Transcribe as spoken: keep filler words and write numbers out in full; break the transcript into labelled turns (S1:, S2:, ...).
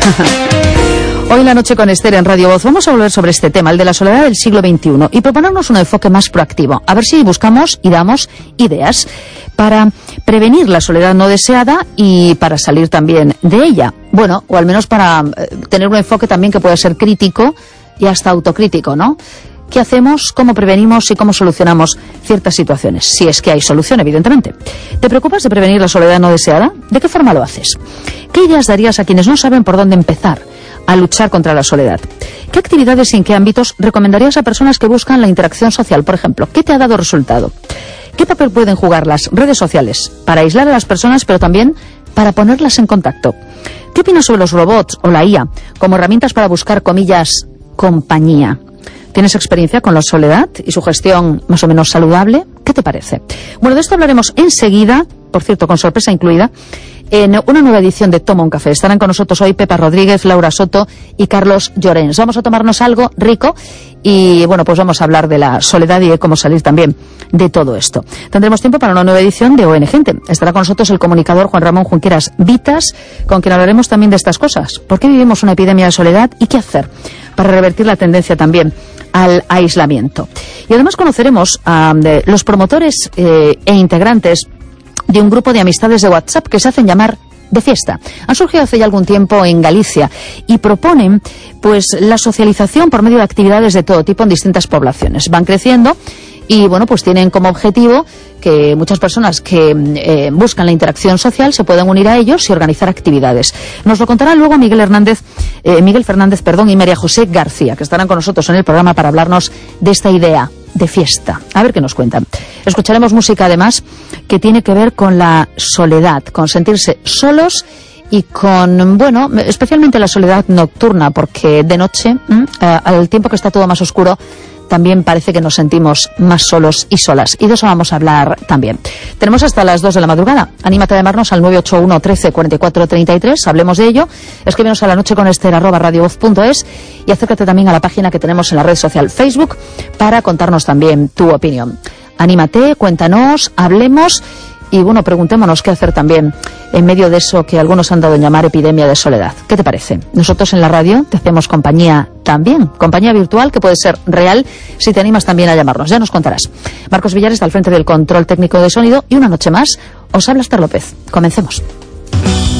S1: Hoy en La Noche con Esther en Radio Voz vamos a volver sobre este tema, el de la soledad del siglo veintiuno, y proponernos un enfoque más proactivo. A ver si buscamos y damos ideas para prevenir la soledad no deseada y para salir también de ella. Bueno, o al menos para eh, tener un enfoque también que pueda ser crítico y hasta autocrítico, ¿no? ¿Qué hacemos? ¿Cómo prevenimos y cómo solucionamos ciertas situaciones? Si es que hay solución, evidentemente. ¿Te preocupas de prevenir la soledad no deseada? ¿De qué forma lo haces? ¿Qué ideas darías a quienes no saben por dónde empezar a luchar contra la soledad? ¿Qué actividades y en qué ámbitos recomendarías a personas que buscan la interacción social, por ejemplo? ¿Qué te ha dado resultado? ¿Qué papel pueden jugar las redes sociales para aislar a las personas, pero también para ponerlas en contacto? ¿Qué opinas sobre los robots o la I A como herramientas para buscar, comillas, compañía? ¿Tienes experiencia con la soledad y su gestión más o menos saludable? ¿Qué te parece? Bueno, de esto hablaremos enseguida, por cierto, con sorpresa incluida, en una nueva edición de Toma un Café. Estarán con nosotros hoy Pepa Rodríguez, Laura Soto y Carlos Llorens. Vamos a tomarnos algo rico y, bueno, pues vamos a hablar de la soledad y de cómo salir también de todo esto. Tendremos tiempo para una nueva edición de O N Gente. Estará con nosotros el comunicador Juan Ramón Junqueras Vitas, con quien hablaremos también de estas cosas. ¿Por qué vivimos una epidemia de soledad y qué hacer para revertir la tendencia también al aislamiento? Y además conoceremos a um, los promotores eh, e integrantes de un grupo de amistades de WhatsApp que se hacen llamar De Fiesta. Han surgido hace ya algún tiempo en Galicia y proponen pues la socialización por medio de actividades de todo tipo en distintas poblaciones. Van creciendo y bueno, pues tienen como objetivo que muchas personas que eh, buscan la interacción social se puedan unir a ellos y organizar actividades. Nos lo contará luego Miguel Hernández, eh, Miguel Fernández, perdón, y María José García, que estarán con nosotros en el programa para hablarnos de esta idea de fiesta. A ver qué nos cuentan. Escucharemos música además que tiene que ver con la soledad, con sentirse solos y con, bueno, especialmente la soledad nocturna, porque de noche, ¿m? al tiempo que está todo más oscuro, también parece que nos sentimos más solos y solas. Y de eso vamos a hablar también. Tenemos hasta las dos de la madrugada. Anímate a llamarnos al nueve ocho uno, trece, cuarenta y cuatro, treinta y tres. Hablemos de ello. Escríbenos a la noche con Esther arroba radiovoz punto es y acércate también a la página que tenemos en la red social Facebook para contarnos también tu opinión. Anímate, cuéntanos, hablemos y, bueno, preguntémonos qué hacer también en medio de eso que algunos han dado en llamar epidemia de soledad. ¿Qué te parece? Nosotros en la radio te hacemos compañía también, compañía virtual que puede ser real si te animas también a llamarnos. Ya nos contarás. Marcos Villares está al frente del control técnico de sonido y una noche más os habla Esther López. Comencemos.